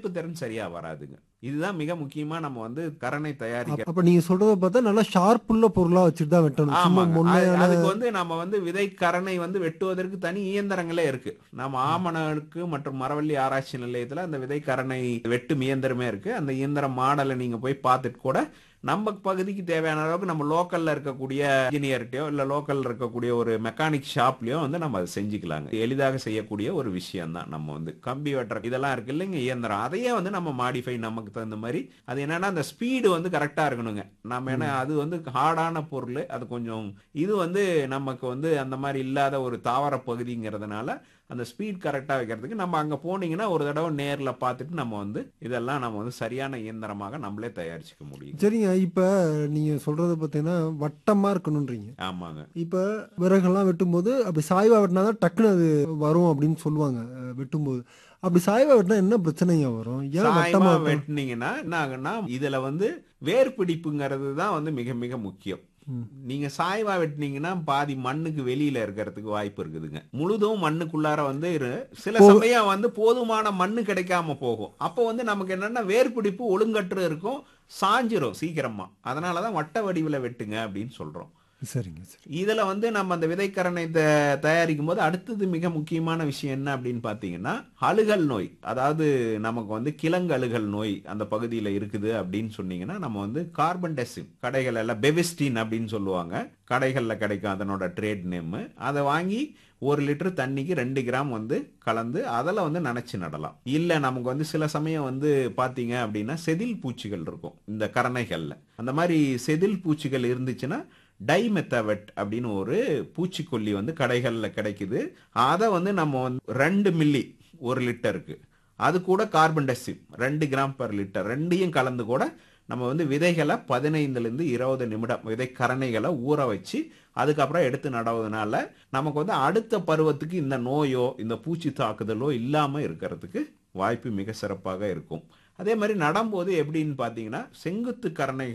முளைப்பு திறன் சரியா வராதுங்க. இதுதான் மிக முக்கியமா நம்ம வந்து கரணை தயாரிக்க. அப்ப நீங்க சொல்றத பார்த்தா நல்லா ஷார்ப் உள்ள பொருளா வச்சுட்டு தான் வெட்டணும். சும்மா ஆமாங்க. மொன்னையான அதுக்கு வந்து நம்ம வந்து விதை கரணை வந்து வெட்டுவதற்கு தனி இயந்திரங்களே இருக்கு. நம்ம ஆமணக்கு மற்றும் மரவள்ளி ஆராய்ச்சி நிலையத்துல அந்த விதை கரணை வெட்டும் இயந்திரமே இருக்கு. அந்த இயந்திரம் மாடலை நீங்க போய் பார்த்துட்டு கூட நம்ம பகுதிக்கு தேவையான அளவுக்கு நம்ம லோக்கல்ல இருக்கக்கூடிய இன்ஜினியர்கிட்டயோ இல்ல லோக்கல்ல இருக்கக்கூடிய ஒரு மெக்கானிக் ஷாப்லயோ வந்து நம்ம அதை செஞ்சுக்கலாங்க. எளிதாக செய்யக்கூடிய ஒரு விஷயம் தான். நம்ம வந்து கம்பி வெட்டுற இதெல்லாம் இருக்கு இல்லைங்க இயந்திரம், அதையே வந்து நம்ம மாடிஃபை நமக்கு தகுந்த மாதிரி. அது என்னன்னா அந்த ஸ்பீடு வந்து கரெக்டா இருக்கணுங்க. நம்ம ஏன்னா அது வந்து ஹார்டான பொருள், அது கொஞ்சம் இது வந்து நமக்கு வந்து அந்த மாதிரி இல்லாத ஒரு தாவர பகுதிங்கிறதுனால அந்த ஸ்பீட் கரெக்டா வைக்கிறதுக்கு நம்ம அங்க போனீங்கன்னா ஒரு தடவை நேர்ல பார்த்துட்டு நம்ம வந்து இதெல்லாம் நம்ம வந்து சரியான இயந்திரமாக நம்மளே தயாரிச்சுக்க முடியும். சரிங்க. இப்ப நீங்க சொல்றது பார்த்தீங்கன்னா வட்டமா இருக்கணும்ன்றீங்க. ஆமாங்க. இப்ப விறகெல்லாம் வெட்டும்போது அப்படி சாய்வா வெட்டினா தான் டக்குன்னு அது வரும் அப்படின்னு சொல்லுவாங்க வெட்டும்போது. அப்படி சாய்வா வெட்டினா என்ன பிரச்சனைங்க வரும்? ஏன் சாய்வா வட்டமா வெட்டணும்? வெட்டினீங்கன்னா என்ன ஆகுன்னா இதுல வந்து வேர் பிடிப்புங்கிறது தான் வந்து மிக மிக முக்கியம். ம். நீங்க சாய்வா வெட்டினீங்கன்னா பாதி மண்ணுக்கு வெளியில இருக்கிறதுக்கு வாய்ப்பு இருக்குதுங்க. முழுதும் மண்ணுக்குள்ளார வந்து சில சமயம் வந்து போதுமான மண்ணு கிடைக்காம போகும். அப்போ வந்து நமக்கு என்னன்னா வேர் பிடிப்பு ஒழுங்கற்று இருக்கும், சாஞ்சிரும் சீக்கிரமா. அதனாலதான் வட்ட வடிவில் வெட்டுங்க அப்படின்னு சொல்றோம். சரிங்க சரி. இதுல வந்து நம்ம அந்த விதைக்கரணை தயாரிக்கும் போது அடுத்தது மிக முக்கியமான விஷயம் என்ன அப்படின்னு பாத்தீங்கன்னா அழுகல் நோய். அதாவது நமக்கு வந்து கிழங்கு அழுகல் நோய் அந்த பகுதியில இருக்குது அப்படின்னு சொன்னீங்கன்னா நம்ம வந்து கார்பன்டெசிம் கடைகள் எல்லாம் பெவிஸ்டின் அப்படின்னு சொல்லுவாங்க, கடைகள்ல கிடைக்கும் அதனோட ட்ரேட் நேம். அதை வாங்கி 1 லிட்டர் தண்ணிக்கு 2 கிராம் வந்து கலந்து அதில் வந்து நனைச்சு நடலாம். இல்லை நமக்கு வந்து சில சமயம் வந்து பார்த்தீங்க அப்படின்னா செதில் பூச்சிகள் இருக்கும் இந்த கரணைகள்ல. அந்த மாதிரி செதில் பூச்சிகள் இருந்துச்சுன்னா டைமெத்தவெட் அப்படின்னு ஒரு பூச்சிக்கொல்லி வந்து கடைகளில் கிடைக்குது. அதை வந்து நம்ம வந்து 2 மில்லி 1 லிட்டருக்கு, அது கூட கார்பன்டெசிம் 2 கிராம் பர் லிட்டர் ரெண்டையும் கலந்து கூட நம்ம வந்து விதைகளை 15லிருந்து 20 நிமிடம் விதை கரணைகளை ஊற வச்சு அதுக்கப்புறம் எடுத்து நடுவதனால நமக்கு வந்து அடுத்த பருவத்துக்கு இந்த நோயோ இந்த பூச்சி தாக்குதலோ இல்லாம இருக்கிறதுக்கு வாய்ப்பு மிக சிறப்பாக இருக்கும். அதே மாதிரி நடும்போது எப்படின்னு பார்த்தீங்கன்னா செங்குத்து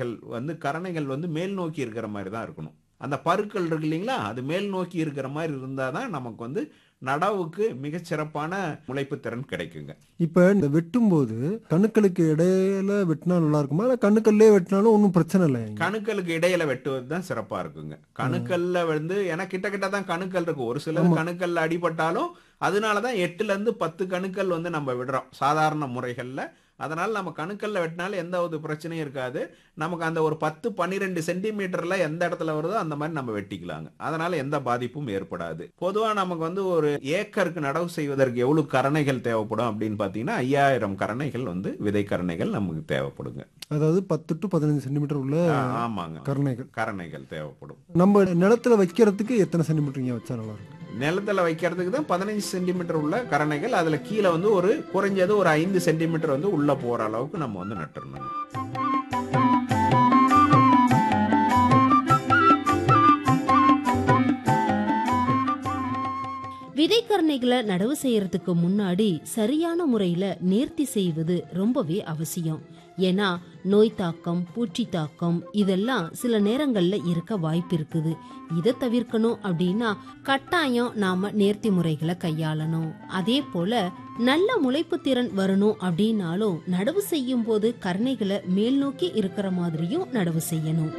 கரணைகள் வந்து மேல் நோக்கி இருக்கிற மாதிரி தான் இருக்கணும். அந்த பருக்கள் இருக்கு இல்லைங்களா, அது மேல் நோக்கி இருக்கிற மாதிரி இருந்தால் தான் நமக்கு வந்து நடவுக்கு மிகச்சிறப்பான முளைப்பு திறன் கிடைக்குங்க. இப்ப இந்த வெட்டும்போது கணுக்களுக்கு இடையில வெட்டினா நல்லா இருக்குமா, இல்ல கணுக்கல்லே வெட்டினாலும் ஒன்றும் பிரச்சனை இல்லை? கணுக்களுக்கு இடையில வெட்டுவது தான் சிறப்பா இருக்குங்க. கணுக்கல்ல வந்து ஏன்னா கிட்ட தான் கணுக்கள் இருக்கு. ஒரு சிலது கணுக்கல்ல அடிபட்டாலும் அதனாலதான் 8லிருந்து 10 கணுக்கள் வந்து நம்ம விடுறோம் சாதாரண முறைகள்ல. அதனால நம்ம கணுக்கல்ல வெட்டினாலும் எந்த ஒரு பிரச்சனையும் இருக்காது. நமக்கு அந்த ஒரு 10-12 சென்டிமீட்டர்ல எந்த இடத்துல வருதோ அந்த மாதிரி நம்ம வெட்டிக்கலாங்க. அதனால எந்த பாதிப்பும் ஏற்படாது. பொதுவா நமக்கு வந்து ஒரு ஏக்கருக்கு நடவு செய்வதற்கு எவ்வளவு கரணைகள் தேவைப்படும் அப்படின்னு பாத்தீங்கன்னா 5000 கரணைகள் வந்து விதை கரணைகள் நமக்கு தேவைப்படுங்க. அதாவது 10 to 15 சென்டிமீட்டர் உள்ள ஆமாங்க கரணைகள் தேவைப்படும். நம்ம நிலத்துல வைக்கிறதுக்கு எத்தனை சென்டிமீட்டர் வச்சா நல்லா இருக்கும்? நிலத்துல வைக்கிறதுக்கு தான் 15 சென்டிமீட்டர் உள்ள கரணைகள். அதுல கீழே வந்து ஒரு குறைஞ்சது ஒரு 5 சென்டிமீட்டர் வந்து உள்ள போற அளவுக்கு நம்ம வந்து நட்டுறணும். விதைக்கரணைகளை நடவு செய்யறதுக்கு முன்னாடி சரியான முறையில நேர்த்தி செய்வது ரொம்பவே அவசியம். ஏன்னா நோய் தாக்கம், பூச்சி தாக்கம் இதெல்லாம் சில நேரங்கள்ல இருக்க வாய்ப்பு இருக்குது. இதை தவிர்க்கணும் அப்படின்னா கட்டாயம் நாம நேர்த்தி முறைகளை கையாளணும். அதே போல நல்ல முளைப்பு திறன் வரணும் அப்படின்னாலும் நடவு செய்யும் போது கரணைகளை மேல் நோக்கி இருக்கிற மாதிரியும் நடவு செய்யணும்.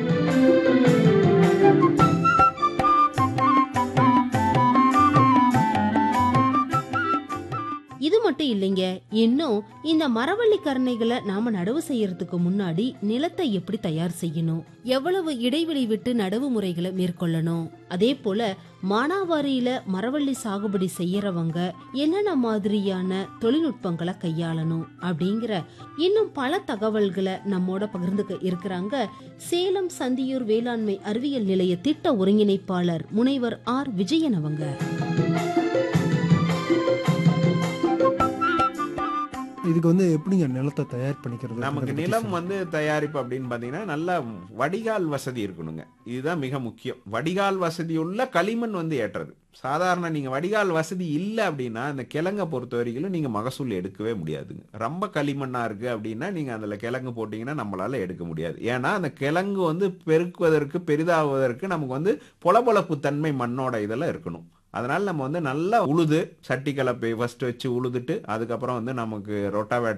இது மட்டும் இல்லைங்க, இன்னும் இந்த மரவள்ளி கரணைகளை நாம நடவு செய்யறதுக்கு முன்னாடி நிலத்தை எப்படி தயார் செய்யணும், எவ்வளவு இடைவெளி விட்டு நடவு முறைகளை மேற்கொள்ளணும், அதே போல மானாவாரியில மரவள்ளி சாகுபடி செய்யறவங்க என்னென்ன மாதிரியான தொழில்நுட்பங்களை கையாளணும் அப்படிங்கிற இன்னும் பல தகவல்களை நம்மோட பகிர்ந்துக்க இருக்கிறாங்க சேலம் சந்தியூர் வேளாண்மை அறிவியல் நிலைய திட்ட ஒருங்கிணைப்பாளர் முனைவர் ஆர் விஜயன் அவங்க. இதுக்கு வந்து எப்படிங்க நிலத்தை தயார் பண்ணிக்கிறது? நமக்கு நிலம் வந்து தயாரிப்பு அப்படின்னு பாத்தீங்கன்னா நல்ல வடிகால் வசதி இருக்கணுங்க. இதுதான் மிக முக்கியம். வடிகால் வசதி உள்ள களிமண் வந்து ஏற்றது. சாதாரண நீங்க வடிகால் வசதி இல்லை அப்படின்னா இந்த கிழங்கை பொறுத்த வரைக்கும் நீங்க மகசூல் எடுக்கவே முடியாதுங்க. ரொம்ப களிமண்ணா இருக்கு அப்படின்னா நீங்க அதுல கிழங்கு போட்டீங்கன்னா நம்மளால எடுக்க முடியாது. ஏன்னா அந்த கிழங்கு வந்து பெருக்குவதற்கு பெரிதாகுவதற்கு நமக்கு வந்து பொலபொலப்பு தன்மை மண்ணோட இதெல்லாம் இருக்கணும். அதனால நம்ம வந்து நல்லா உழுது சட்டி கலப்பை ஃபர்ஸ்ட் வச்சு உழுதுட்டு அதுக்கப்புறம் வந்து நமக்கு ரொட்டாவேட்டர்